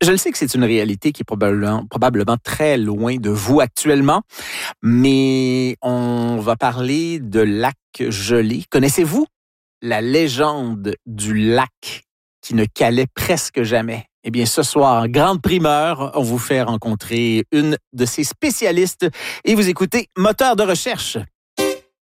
Je le sais que c'est une réalité qui est probablement très loin de vous actuellement, mais on va parler de lac gelé. Connaissez-vous la légende du lac qui ne calait presque jamais? Eh bien, ce soir, grande primeur, on vous fait rencontrer une de ses spécialistes et vous écoutez Moteur de recherche.